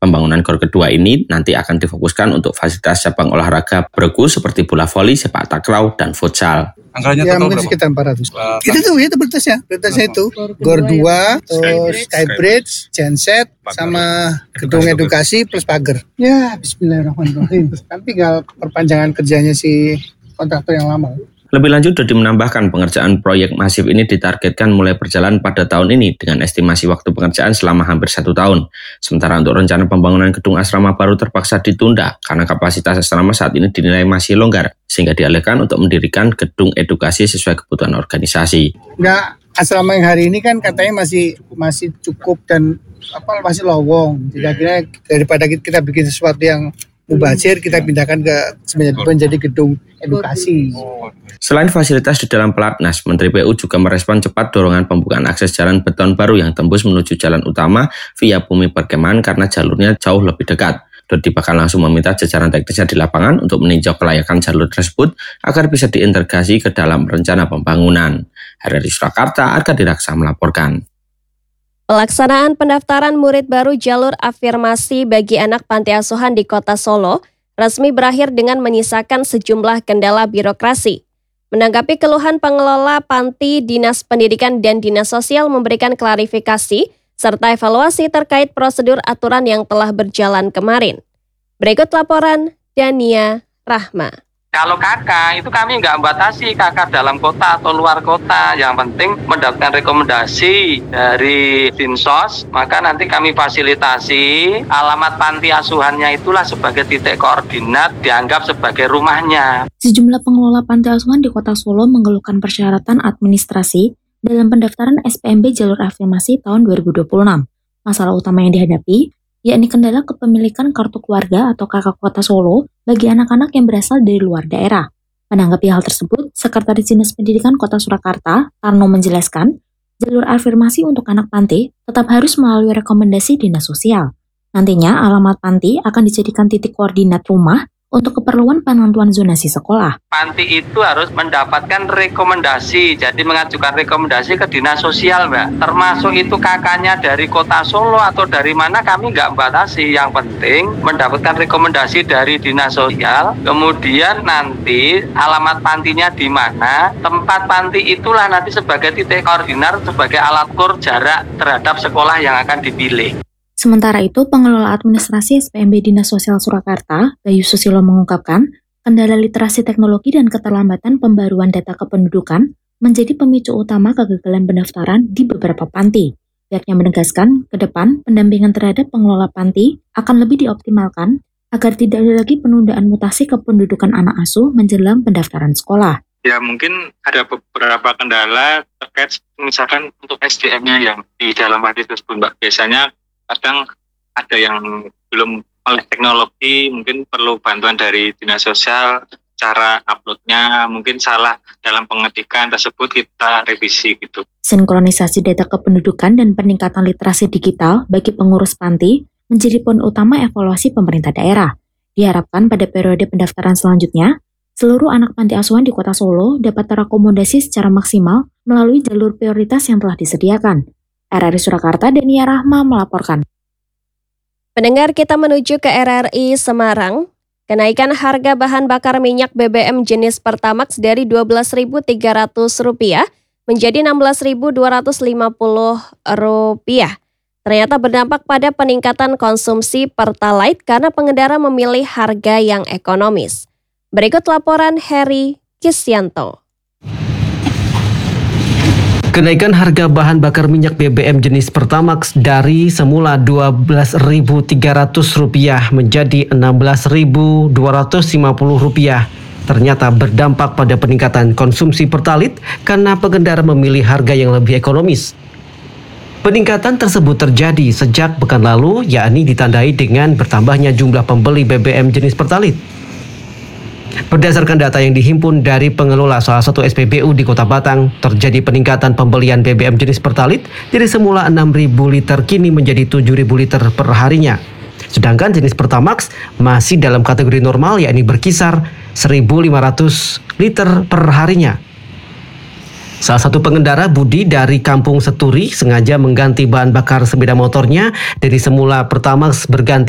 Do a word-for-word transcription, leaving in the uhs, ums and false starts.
Pembangunan gor kedua ini nanti akan difokuskan untuk fasilitas cabang olahraga bergu seperti bola voli, sepak takraw, dan futsal. Anggarannya ya total mungkin berapa? Sekitar empat ratus. Uh, itu tuh, itu prioritasnya. Prioritasnya itu gor dua, terus skybridge, genset, sama gedung edukasi plus pagar. Ya, bismillahirrahmanirrahim. Kan tinggal perpanjangan kerjanya si kontraktor yang lama. Lebih lanjut, Dodi menambahkan pengerjaan proyek masif ini ditargetkan mulai berjalan pada tahun ini dengan estimasi waktu pengerjaan selama hampir satu tahun. Sementara untuk rencana pembangunan gedung asrama baru terpaksa ditunda karena kapasitas asrama saat ini dinilai masih longgar, sehingga dialihkan untuk mendirikan gedung edukasi sesuai kebutuhan organisasi. Nah, asrama yang hari ini kan katanya masih masih cukup dan apa masih lowong. Jadi akhirnya daripada kita bikin sesuatu yang mubazir, kita pindahkan ke menjadi gedung edukasi. Selain fasilitas di dalam pelatnas, Menteri P U juga merespon cepat dorongan pembukaan akses jalan beton baru yang tembus menuju jalan utama via bumi perkemahan karena jalurnya jauh lebih dekat. Dodi bakal langsung meminta jajaran teknisnya di lapangan untuk meninjau kelayakan jalur tersebut agar bisa diintegrasi ke dalam rencana pembangunan. Dari Surakarta, Arka Diraksa melaporkan. Pelaksanaan pendaftaran murid baru jalur afirmasi bagi anak panti asuhan di Kota Solo resmi berakhir dengan menyisakan sejumlah kendala birokrasi. Menanggapi keluhan pengelola panti, Dinas Pendidikan dan Dinas Sosial memberikan klarifikasi serta evaluasi terkait prosedur aturan yang telah berjalan kemarin. Berikut laporan Dania Rahma. Kalau K K itu kami nggak membatasi K K dalam kota atau luar kota. Yang penting mendapatkan rekomendasi dari Dinsos, maka nanti kami fasilitasi alamat panti asuhannya itulah sebagai titik koordinat dianggap sebagai rumahnya. Sejumlah pengelola panti asuhan di Kota Solo mengeluhkan persyaratan administrasi dalam pendaftaran S P M B jalur afirmasi tahun dua ribu dua puluh enam. Masalah utama yang dihadapi yakni kendala kepemilikan kartu keluarga atau K K Kota Solo bagi anak-anak yang berasal dari luar daerah. Menanggapi hal tersebut, Sekretaris Dinas Pendidikan Kota Surakarta, Tarno menjelaskan, jalur afirmasi untuk anak panti tetap harus melalui rekomendasi Dinas Sosial. Nantinya, alamat panti akan dijadikan titik koordinat rumah untuk keperluan penentuan zonasi sekolah. Panti itu harus mendapatkan rekomendasi, jadi mengajukan rekomendasi ke Dinas Sosial, Mbak. Termasuk itu K K-nya dari Kota Solo atau dari mana kami nggak membatasi. Yang penting mendapatkan rekomendasi dari Dinas Sosial, kemudian nanti alamat pantinya di mana, tempat panti itulah nanti sebagai titik koordinat, sebagai alat ukur jarak terhadap sekolah yang akan dipilih. Sementara itu, pengelola administrasi S P M B Dinas Sosial Surakarta, Bayu Susilo mengungkapkan, kendala literasi teknologi dan keterlambatan pembaruan data kependudukan menjadi pemicu utama kegagalan pendaftaran di beberapa panti. Pihaknya menegaskan, ke depan pendampingan terhadap pengelola panti akan lebih dioptimalkan agar tidak ada lagi penundaan mutasi kependudukan anak asuh menjelang pendaftaran sekolah. Ya mungkin ada beberapa kendala terkait misalkan untuk S D M-nya yang di dalam panti tersebut, Mbak. Biasanya kadang ada yang belum oleh teknologi, mungkin perlu bantuan dari Dinas Sosial, cara uploadnya mungkin salah dalam pengetikan tersebut kita revisi gitu. Sinkronisasi data kependudukan dan peningkatan literasi digital bagi pengurus panti menjadi poin utama evaluasi pemerintah daerah. Diharapkan pada periode pendaftaran selanjutnya, seluruh anak panti asuhan di Kota Solo dapat terakomodasi secara maksimal melalui jalur prioritas yang telah disediakan. R R I Surakarta, Dania Rahma melaporkan. Pendengar, kita menuju ke R R I Semarang. Kenaikan harga bahan bakar minyak B B M jenis Pertamax dari dua belas ribu tiga ratus rupiah menjadi enam belas ribu dua ratus lima puluh rupiah. Ternyata berdampak pada peningkatan konsumsi Pertalite karena pengendara memilih harga yang ekonomis. Berikut laporan Heri Kisyanto. Kenaikan harga bahan bakar minyak B B M jenis Pertamax dari semula dua belas ribu tiga ratus rupiah menjadi enam belas ribu dua ratus lima puluh rupiah ternyata berdampak pada peningkatan konsumsi Pertalite karena pengendara memilih harga yang lebih ekonomis. Peningkatan tersebut terjadi sejak pekan lalu, yakni ditandai dengan bertambahnya jumlah pembeli B B M jenis Pertalite. Berdasarkan data yang dihimpun dari pengelola salah satu S P B U di Kota Batang, terjadi peningkatan pembelian B B M jenis Pertalite dari semula enam ribu liter kini menjadi tujuh ribu liter per harinya. Sedangkan jenis Pertamax masih dalam kategori normal, yakni berkisar seribu lima ratus liter per harinya. Salah satu pengendara, Budi dari Kampung Seturi, sengaja mengganti bahan bakar sepeda motornya dari semula Pertamax berganti